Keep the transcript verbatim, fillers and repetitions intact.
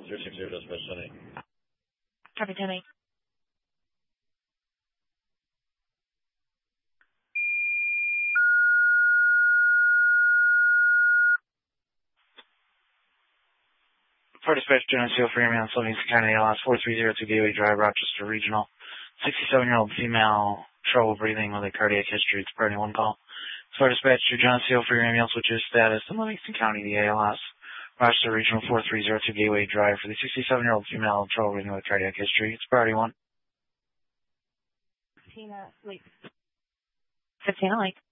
zero six zero, dispatch ten eight. Copy ten eight. For dispatch, General Seal for Airman Livingston County, L S four three zero two Gateway Drive, Rochester Regional. sixty-seven-year-old female, trouble breathing with a cardiac history. It's priority one call. For dispatch, John Seal for your ambulance, which is status in Livingston County, the A L S. Rochester Regional four three zero two Gateway Drive for the sixty-seven-year-old female, trouble breathing with a cardiac history. It's priority one. Tina Lake. Tina Lake.